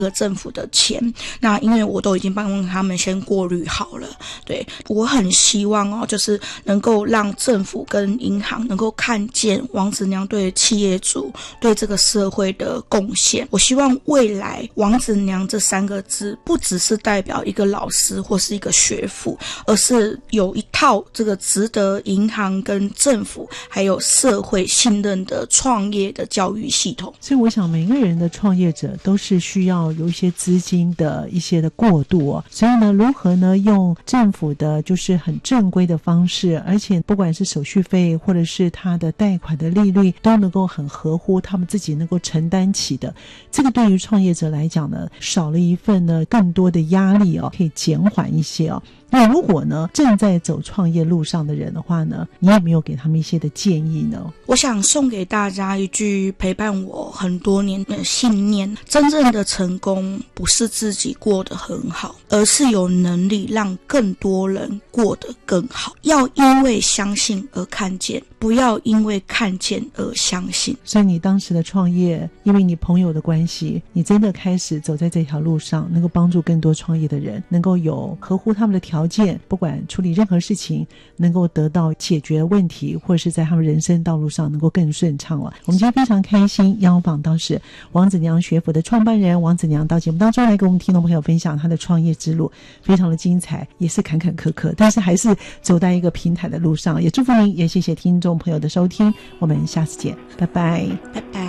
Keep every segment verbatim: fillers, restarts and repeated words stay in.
这个政府的钱，那因为我都已经帮他们先过滤好了。对，我很希望哦，就是能够让政府跟银行能够看见王子娘对企业主对这个社会的贡献。我希望未来王子娘这三个字不只是代表一个老师或是一个学府，而是有一套这个值得银行跟政府还有社会信任的创业的教育系统。 所以我想每个人的创业者都是需要有一些资金的一些的过渡哦，所以呢，如何呢用政府的就是很正规的方式，而且不管是手续费或者是他的贷款的利率都能够很合乎他们自己能够承担起的，这个对于创业者来讲呢，少了一份呢更多的压力哦，可以减缓一些哦。那如果呢正在走创业路上的人的话呢，你有没有给他们一些的建议呢？ 我想送给大家一句陪伴我很多年的信念：真正的成功不是自己过得很好，而是有能力让更多人过得更好。要因为相信而看见，不要因为看见而相信。 所以你当时的创业，因为你朋友的关系，你真的开始走在这条路上，能够帮助更多创业的人能够有合乎他们的条件，不管处理任何事情能够得到解决问题，或者是在他们人生道路上能够更顺畅了。我们今天非常开心邀访到是王子娘学府的创办人王子娘，到节目当中来跟我们听众朋友分享她的创业之路，非常的精彩，也是坎坎坷坷，但是还是走在一个平坦的路上。也祝福您，也谢谢听众朋友的收听，我们下次见，拜拜， 拜拜。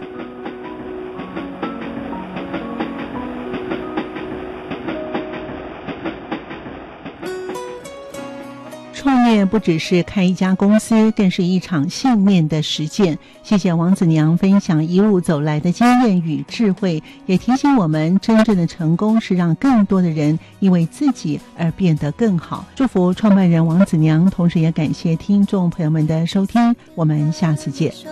创业不只是开一家公司，更是一场信念的实践。谢谢王子娘分享一路走来的经验与智慧，也提醒我们真正的成功是让更多的人因为自己而变得更好。祝福创办人王子娘，同时也感谢听众朋友们的收听，我们下次见。